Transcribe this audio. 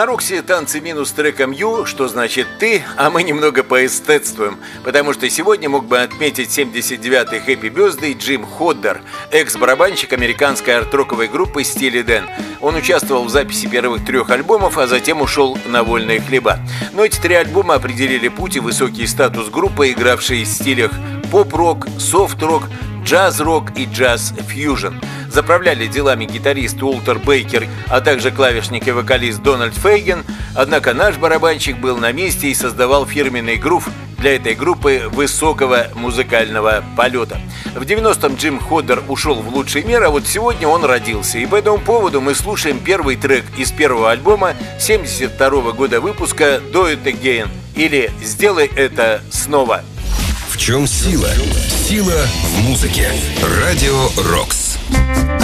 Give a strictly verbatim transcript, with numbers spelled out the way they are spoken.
На Роксе танцы минус с треком «Ю», что значит «ты», а мы немного поэстетствуем, потому что сегодня мог бы отметить семьдесят девятый Happy Birthday Джим Ходдер, экс-барабанщик американской арт-роковой группы Steely Dan. Он участвовал в записи первых трех альбомов, а затем ушел на вольные хлеба. Но эти три альбома определили путь и высокий статус группы, игравшей в стилях поп-рок, софт-рок, джаз-рок и джаз-фьюжн. Заправляли делами гитарист Уолтер Бейкер, а также клавишник и вокалист Дональд Фейген. Однако наш барабанщик был на месте и создавал фирменный грув для этой группы высокого музыкального полета. В девяностом Джим Ходдер ушел в лучший мир, а вот сегодня он родился. И по этому поводу мы слушаем первый трек из первого альбома семьдесят второго года выпуска «Do It Again» или «Сделай это снова». В чем сила? Сила в музыке. Радио Рокс.